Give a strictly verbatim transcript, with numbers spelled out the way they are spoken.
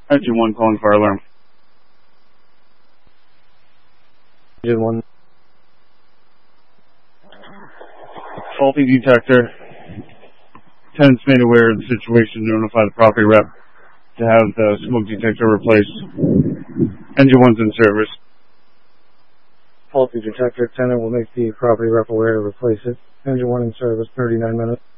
Engine one calling fire alarm. Engine one. Faulty detector. Tenants made aware of the situation. Notify the property rep to have the smoke detector replaced. Engine one's in service. Faulty detector. Tenant will make the property rep aware to replace it. Engine one in service. thirty-nine minutes.